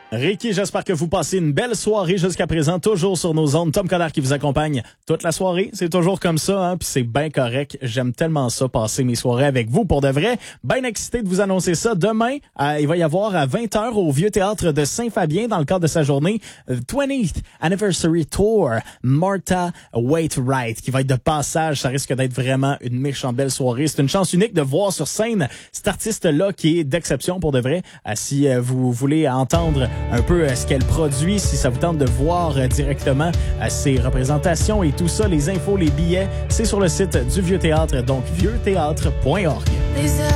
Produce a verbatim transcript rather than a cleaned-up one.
Ricky, j'espère que vous passez une belle soirée jusqu'à présent, toujours sur nos ondes. Tom Coderre qui vous accompagne toute la soirée. C'est toujours comme ça, hein, puis c'est bien correct. J'aime tellement ça, passer mes soirées avec vous pour de vrai. Bien excité de vous annoncer ça. Demain, euh, il va y avoir à vingt heures au Vieux Théâtre de Saint-Fabien, dans le cadre de sa journée euh, twentieth Anniversary Tour, Martha Wainwright, qui va être de passage. Ça risque d'être vraiment une méchante belle soirée. C'est une chance unique de voir sur scène cet artiste-là qui est d'exception pour de vrai. Euh, si euh, vous voulez entendre un peu euh, ce qu'elle produit, si ça vous tente de voir euh, directement euh, ses représentations et tout ça, les infos, les billets, c'est sur le site du Vieux Théâtre, donc vieux théâtre point org.